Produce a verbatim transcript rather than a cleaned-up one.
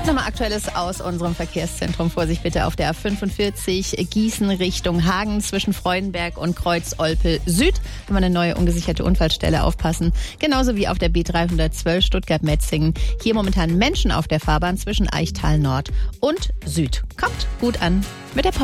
Jetzt nochmal Aktuelles aus unserem Verkehrszentrum. Vorsicht bitte auf der A fünfundvierzig Gießen Richtung Hagen zwischen Freudenberg und Kreuz-Olpe Süd. Haben wir eine neue ungesicherte Unfallstelle, aufpassen. Genauso wie auf der B dreihundertzwölf Stuttgart-Metzingen. Hier momentan Menschen auf der Fahrbahn zwischen Eichtal Nord und Süd. Kommt gut an mit der Pop